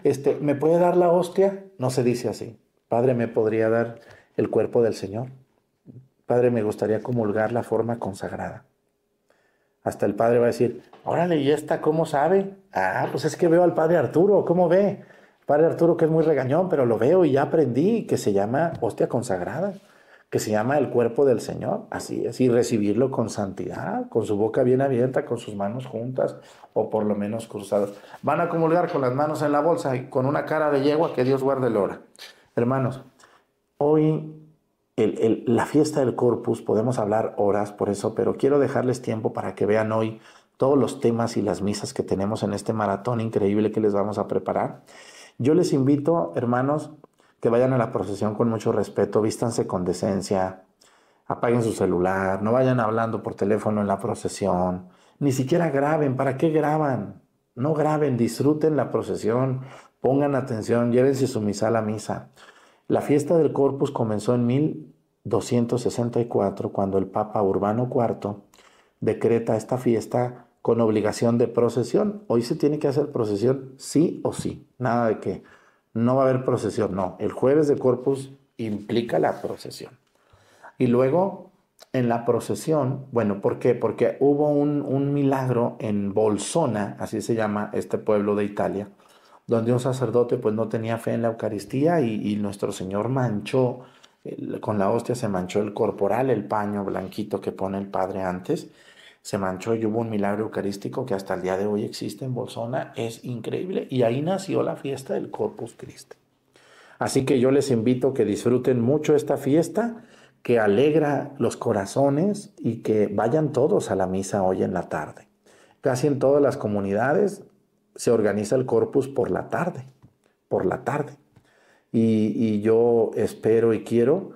¿Me puede dar la hostia? No se dice así. Padre, ¿me podría dar el cuerpo del Señor? Padre, me gustaría comulgar la forma consagrada. Hasta el padre va a decir, órale, ¿y esta cómo sabe? Ah, pues es que veo al padre Arturo, ¿cómo ve? Padre Arturo que es muy regañón, pero lo veo y ya aprendí que se llama hostia consagrada, que se llama el cuerpo del Señor, así es, y recibirlo con santidad, con su boca bien abierta, con sus manos juntas o por lo menos cruzadas. Van a comulgar con las manos en la bolsa y con una cara de yegua, que Dios guarde el hora. Hermanos, hoy la fiesta del Corpus, podemos hablar horas por eso, pero quiero dejarles tiempo para que vean hoy todos los temas y las misas que tenemos en este maratón increíble que les vamos a preparar. Yo les invito, hermanos, que vayan a la procesión con mucho respeto, vístanse con decencia, apaguen su celular, no vayan hablando por teléfono en la procesión, ni siquiera graben. ¿Para qué graban? No graben, disfruten la procesión, pongan atención, llévense su misal a misa. La fiesta del Corpus comenzó en 1264, cuando el Papa Urbano IV decreta esta fiesta con obligación de procesión. Hoy se tiene que hacer procesión sí o sí, nada de que no va a haber procesión, no. El jueves de Corpus implica la procesión. Y luego en la procesión, bueno, ¿por qué? Porque hubo un milagro en Bolsona, así se llama este pueblo de Italia, donde un sacerdote pues no tenía fe en la Eucaristía y nuestro Señor manchó, con la hostia se manchó el corporal, el paño blanquito que pone el Padre antes, se manchó y hubo un milagro eucarístico que hasta el día de hoy existe en Bolsona, es increíble, y ahí nació la fiesta del Corpus Christi. Así que yo les invito a que disfruten mucho esta fiesta, que alegra los corazones, y que vayan todos a la misa hoy en la tarde. Casi en todas las comunidades se organiza el Corpus por la tarde, por la tarde. Y yo espero y quiero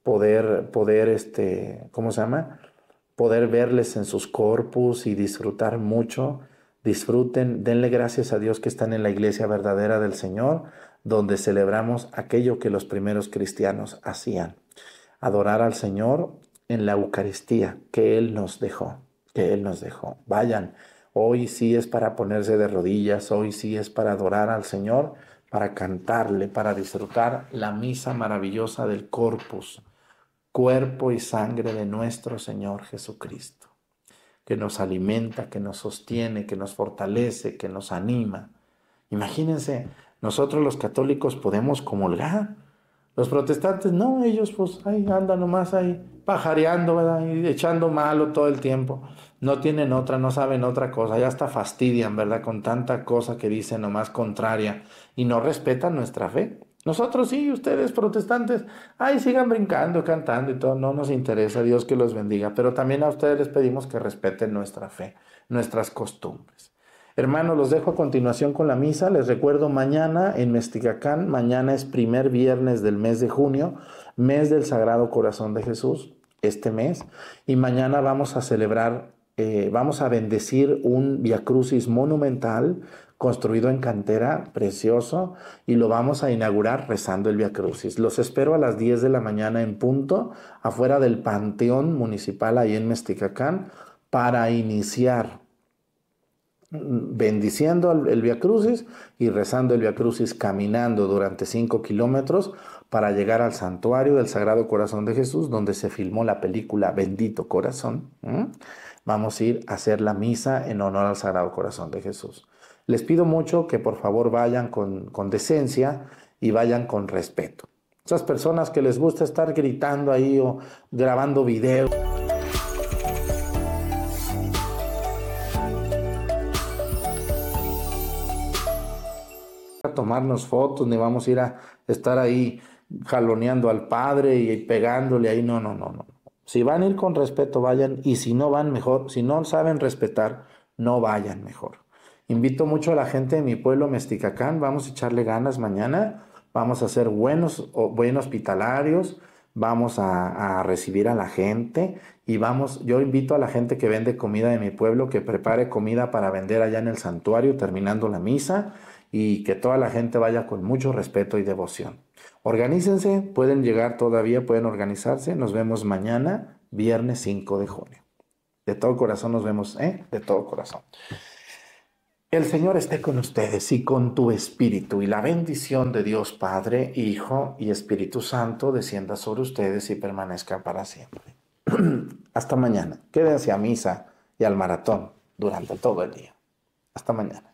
poder, ¿cómo se llama? Poder verles en sus corpus y disfrutar mucho. Disfruten, denle gracias a Dios que están en la iglesia verdadera del Señor, donde celebramos aquello que los primeros cristianos hacían: adorar al Señor en la Eucaristía que Él nos dejó, que Él nos dejó. Vayan, hoy sí es para ponerse de rodillas, hoy sí es para adorar al Señor, para cantarle, para disfrutar la misa maravillosa del Corpus, cuerpo y sangre de nuestro Señor Jesucristo, que nos alimenta, que nos sostiene, que nos fortalece, que nos anima. Imagínense, nosotros los católicos podemos comulgar. Los protestantes no, ellos pues ahí andan nomás ahí pajareando, ¿verdad? Y echando malo todo el tiempo. No tienen otra, no saben otra cosa, ya hasta fastidian, ¿verdad? Con tanta cosa que dicen nomás contraria y no respetan nuestra fe. Nosotros sí, ustedes protestantes, ahí sigan brincando, cantando y todo, no nos interesa, Dios que los bendiga, pero también a ustedes les pedimos que respeten nuestra fe, nuestras costumbres. Hermanos, los dejo a continuación con la misa. Les recuerdo, mañana en Mesticacán, mañana es primer viernes del mes de junio, mes del Sagrado Corazón de Jesús, este mes, y mañana vamos a celebrar, vamos a bendecir un Via Crucis monumental construido en cantera, precioso, y lo vamos a inaugurar rezando el Via Crucis. Los espero a las 10 de la mañana en punto, afuera del Panteón Municipal ahí en Mesticacán, para iniciar bendiciendo el Via Crucis y rezando el Via Crucis, caminando durante 5 kilómetros para llegar al santuario del Sagrado Corazón de Jesús, donde se filmó la película Bendito Corazón. Vamos a ir a hacer la misa en honor al Sagrado Corazón de Jesús. Les pido mucho que por favor vayan con decencia y vayan con respeto. Esas personas que les gusta estar gritando ahí o grabando videos, a tomarnos fotos, ni vamos a ir a estar ahí jaloneando al Padre y pegándole ahí. No, no, no, no. Si van a ir con respeto, vayan, y si no van, mejor. Si no saben respetar, no vayan, mejor. Invito mucho a la gente de mi pueblo, Mesticacán. Vamos a echarle ganas mañana. Vamos a ser buenos hospitalarios. Vamos a recibir a la gente y yo invito a la gente que vende comida de mi pueblo que prepare comida para vender allá en el santuario terminando la misa, y que toda la gente vaya con mucho respeto y devoción. Organícense, pueden llegar todavía, pueden organizarse. Nos vemos mañana, viernes 5 de junio. De todo corazón nos vemos, de todo corazón. El Señor esté con ustedes y con tu espíritu, y la bendición de Dios Padre, Hijo y Espíritu Santo descienda sobre ustedes y permanezca para siempre. Hasta mañana. Quédense a misa y al maratón durante todo el día. Hasta mañana.